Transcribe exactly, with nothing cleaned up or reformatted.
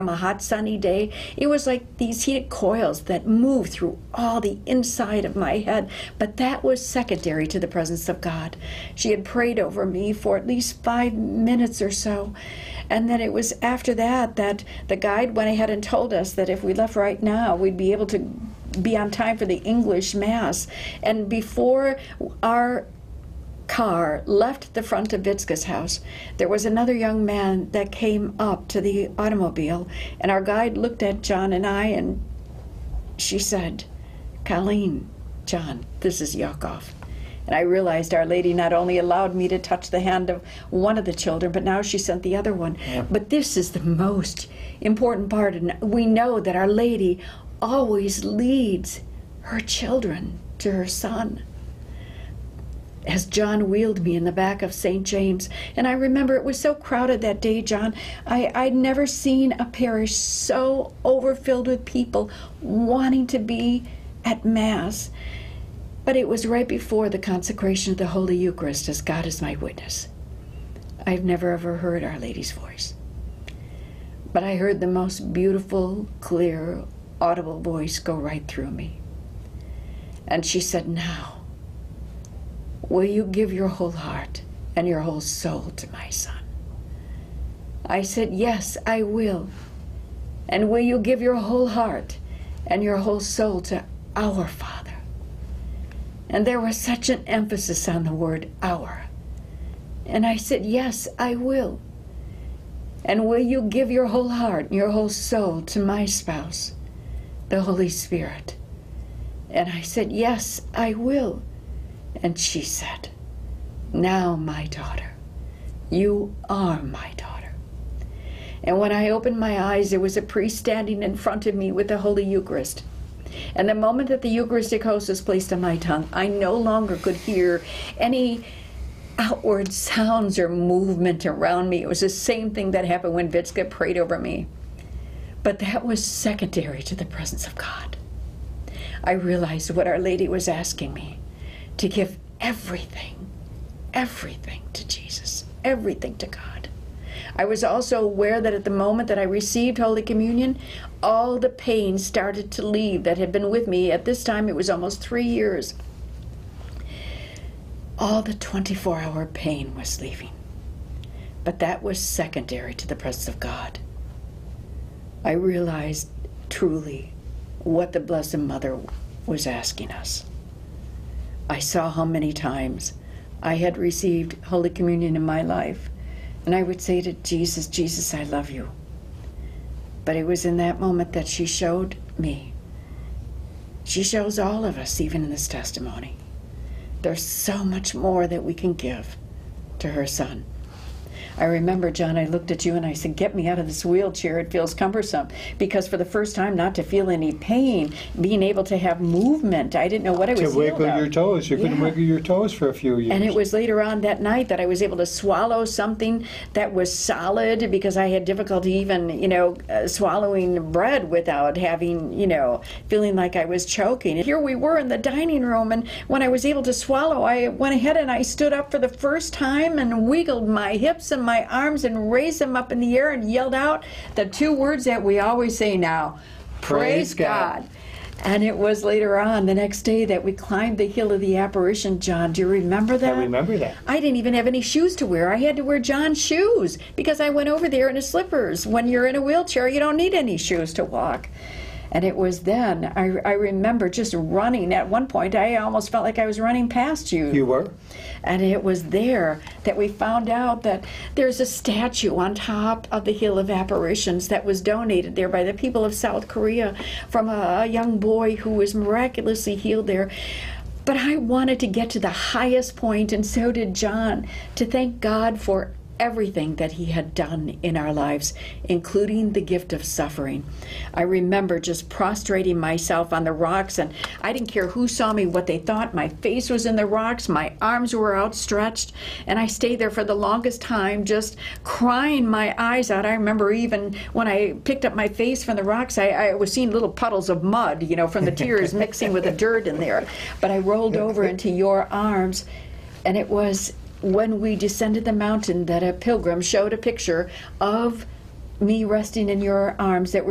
a hot sunny day. It was like these heated coils that moved through all the inside of my head. But that was secondary to the presence of God. She had prayed over me for at least five minutes or so. And then it was after that that the guide went ahead and told us that if we left right now, we'd be able to be on time for the English Mass. And before our car left the front of Vitska's house, there was another young man that came up to the automobile, and our guide looked at John and I, and she said, "Colleen, John, this is Yakov." And I realized Our Lady not only allowed me to touch the hand of one of the children, but now she sent the other one. Yeah. But this is the most important part, and we know that Our Lady always leads her children to her Son. As John wheeled me in the back of Saint James, and I remember it was so crowded that day, John, I, I'd never seen a parish so overfilled with people wanting to be at Mass. But it was right before the consecration of the Holy Eucharist, as God is my witness. I've never ever heard Our Lady's voice. But I heard the most beautiful, clear, audible voice go right through me. And she said, "Now, will you give your whole heart and your whole soul to my Son?" I said, "Yes, I will." "And will you give your whole heart and your whole soul to our Father?" And there was such an emphasis on the word "our." And I said, "Yes, I will." "And will you give your whole heart and your whole soul to my spouse, the Holy Spirit?" And I said, "Yes, I will." And she said, "Now, my daughter, you are my daughter." And when I opened my eyes, there was a priest standing in front of me with the Holy Eucharist. And the moment that the Eucharistic host was placed on my tongue, I no longer could hear any outward sounds or movement around me. It was the same thing that happened when Vitska prayed over me. But that was secondary to the presence of God. I realized what Our Lady was asking me, to give everything, everything to Jesus, everything to God. I was also aware that at the moment that I received Holy Communion, all the pain started to leave that had been with me. At this time, it was almost three years. All the twenty-four hour pain was leaving. But that was secondary to the presence of God. I realized truly what the Blessed Mother was asking us. I saw how many times I had received Holy Communion in my life, and I would say to Jesus, "Jesus, I love you." But it was in that moment that she showed me. She shows all of us, even in this testimony. There's so much more that we can give to her Son. I remember, John, I looked at you and I said, "Get me out of this wheelchair. It feels cumbersome." Because for the first time, not to feel any pain, being able to have movement, I didn't know what I was To wiggle your toes. You couldn't yeah. wiggle your toes for a few years. And it was later on that night that I was able to swallow something that was solid, because I had difficulty even, you know, uh, swallowing bread without having, you know, feeling like I was choking. And here we were in the dining room, and when I was able to swallow, I went ahead and I stood up for the first time and wiggled my hips and my arms and raised them up in the air and yelled out the two words that we always say now, "Praise, Praise God. God." And it was later on the next day that we climbed the hill of the apparition, John. Do you remember that? I remember that. I didn't even have any shoes to wear. I had to wear John's shoes because I went over there in his slippers. When you're in a wheelchair, you don't need any shoes to walk. And it was then, I, I remember just running. At one point, I almost felt like I was running past you. You were? And it was there that we found out that there's a statue on top of the Hill of Apparitions that was donated there by the people of South Korea from a, a young boy who was miraculously healed there. But I wanted to get to the highest point, and so did John, to thank God for everything that he had done in our lives, including the gift of suffering. I remember just prostrating myself on the rocks, and I didn't care who saw me, what they thought. My face was in the rocks, my arms were outstretched, and I stayed there for the longest time, just crying my eyes out. I remember even when I picked up my face from the rocks, I, I was seeing little puddles of mud, you know, from the tears mixing with the dirt in there. But I rolled over into your arms, and it was when we descended the mountain that a pilgrim showed a picture of me resting in your arms that